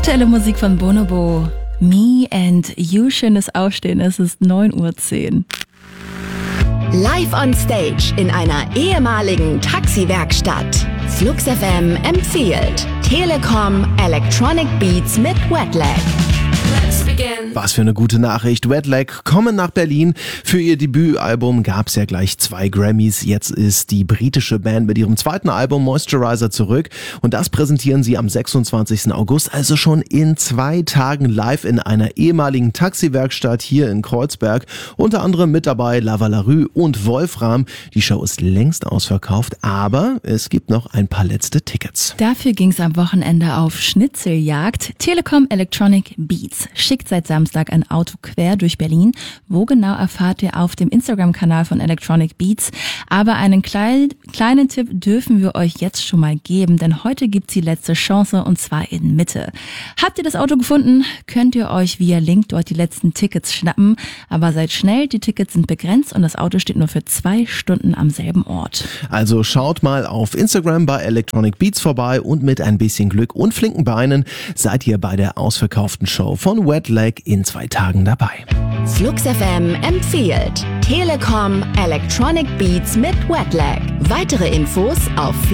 Aktuelle Musik von Bonobo. Me and You. Schönes Aufstehen. Es ist 9:10 Uhr. Live on Stage in einer ehemaligen Taxiwerkstatt. Flux FM empfiehlt Telekom Electronic Beats mit Wetlag. Was für eine gute Nachricht. Wetlag kommen nach Berlin. Für ihr Debütalbum gab es ja gleich 2 Grammys. Jetzt ist die britische Band mit ihrem zweiten Album Moisturizer zurück. Und das präsentieren sie am 26. August, also schon in 2 Tagen live in einer ehemaligen Taxiwerkstatt hier in Kreuzberg. Unter anderem mit dabei Lava Larue und Wolfram. Die Show ist längst ausverkauft, aber es gibt noch ein paar letzte Tickets. Dafür ging es am Wochenende auf Schnitzeljagd. Telekom Electronic Beats schickt seit Samstag ein Auto quer durch Berlin. Wo genau, erfahrt ihr auf dem Instagram-Kanal von Electronic Beats. Aber einen kleinen Tipp dürfen wir euch jetzt schon mal geben, denn heute gibt's die letzte Chance und zwar in Mitte. Habt ihr das Auto gefunden, könnt ihr euch via Link dort die letzten Tickets schnappen. Aber seid schnell, die Tickets sind begrenzt und das Auto steht nur für 2 Stunden am selben Ort. Also schaut mal auf Instagram bei Electronic Beats vorbei und mit ein bisschen Glück und flinken Beinen seid ihr bei der ausverkauften Show von Wetlag in 2 Tagen dabei. Flux FM empfiehlt Telekom Electronic Beats mit Wetlag. Weitere Infos auf